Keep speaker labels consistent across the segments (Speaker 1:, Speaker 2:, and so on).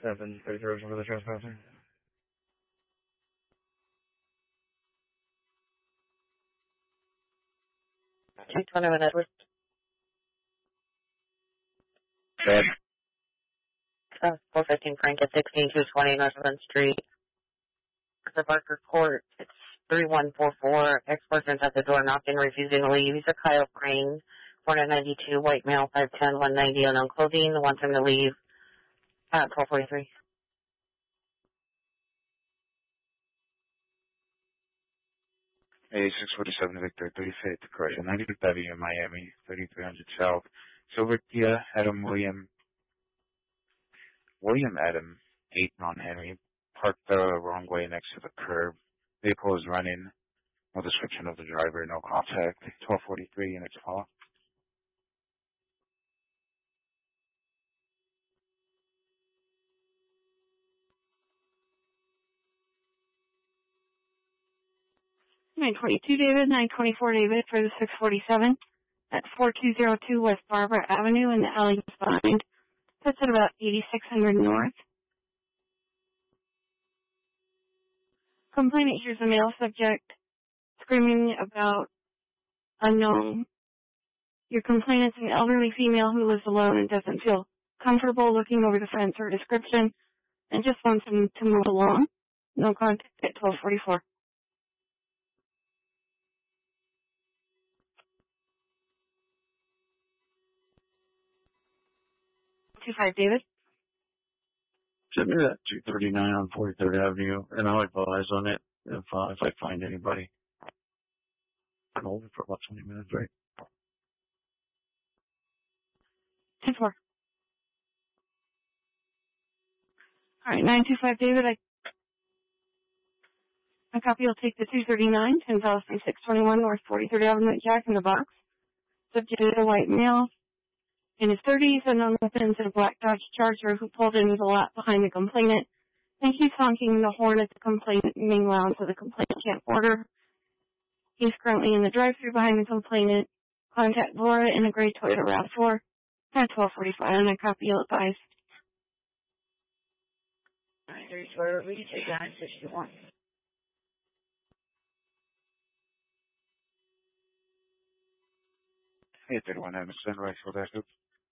Speaker 1: 733 for the trespasser.
Speaker 2: 221 Edwards.
Speaker 1: Bad.
Speaker 2: 415 Frank at 16220 North 11th Street. The Barker Court. It's 3144. Ex-boyfriend's at the door knocking, refusing to leave. He's a Kyle Crane. 492, white male, 5'10", 190, unknown clothing. Wants him to leave at 1243.
Speaker 1: 8647 Victor, 35th, correction, 92th Avenue, Miami, 3300 South. Silver Kia, Adam William Adam, 8 non-Henry, parked the wrong way next to the curb. Vehicle is running. No description of the driver, no contact. 1243 units follow.
Speaker 3: (922) David, 924 David for the 647 at 4202 West Barbara Avenue in the alley behind. That's at about 8600 North. Complainant here's a male subject screaming about unknown. Your complainant's an elderly female who lives alone and doesn't feel comfortable looking over the fence or description and just wants him to move along. No contact at 1244. 25 David.
Speaker 4: Send me that 239 on 43rd Avenue, and I'll advise on it if I find anybody. I'm over for about 20 minutes, right?
Speaker 3: 10-4. All right, 925 David, I copy. I'll take the 239, 10,621 North 43rd Avenue, Jack in the Box. Subject is a white male in his 30s, and on the fence in a black Dodge Charger who pulled into the lot behind the complainant. And he's honking the horn at the complainant, meanwhile, so the complainant can't order. He's currently in the drive-thru behind the complainant. Contact Laura in a gray Toyota RAV4 at 1245, and I copy. You'll advise.
Speaker 2: All right, there's where we can take that if you want.
Speaker 1: Hey, 31 Emerson, Rifle Deck.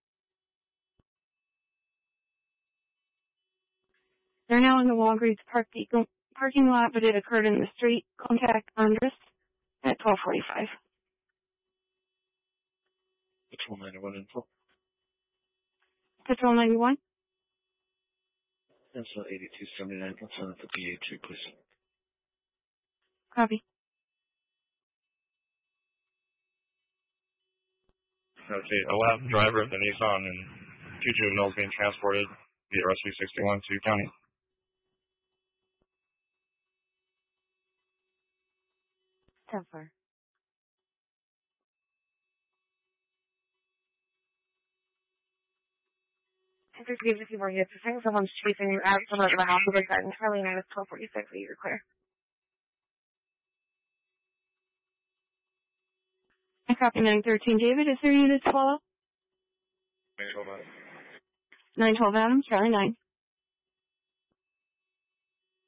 Speaker 3: They're now in the Walgreens parking lot, but it occurred in the street. Contact Andres at 1245.
Speaker 4: Patrol 91 info.
Speaker 3: Patrol 91.
Speaker 4: That's 8279. Let's send it to PA2, please.
Speaker 3: Copy.
Speaker 5: Okay, a lap driver of the Nissan and two juveniles being transported via Rescue 61 to County.
Speaker 2: Temper. I just gave a few more units. I think someone's chasing you out from the house of the garden. Charlie 9 is 1246, so you're clear.
Speaker 3: I copy 913 David. Is there units follow? 912 Adam, Charlie 9.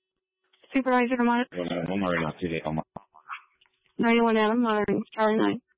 Speaker 3: Supervisor to monitor. 91 Adam, monitoring Charlie 9.